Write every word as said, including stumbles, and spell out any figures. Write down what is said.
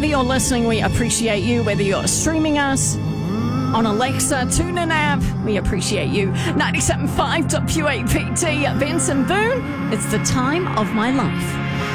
Whether you're listening, we appreciate you. Whether you're streaming us on Alexa, TuneIn app, we appreciate you. ninety-seven point five W A P T, Benson Boone. It's the time of my life.